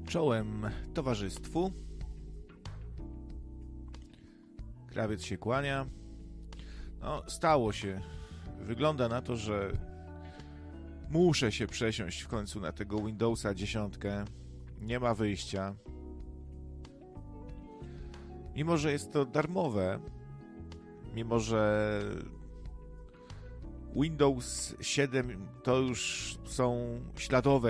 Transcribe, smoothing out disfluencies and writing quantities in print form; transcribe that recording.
Czołem towarzystwu. Krawiec się kłania. No, stało się. Wygląda na to, że muszę się przesiąść w końcu na tego Windowsa 10. Nie ma wyjścia. Mimo że jest to darmowe, mimo że Windows 7 to już są śladowe